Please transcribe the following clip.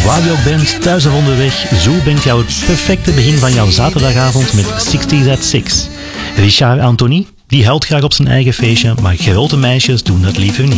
Waar je ook bent, thuis of onderweg, zo brengt jou het perfecte begin van jouw zaterdagavond met 60s at 6. Richard Anthony, die huilt graag op zijn eigen feestje, maar grote meisjes doen dat liever niet.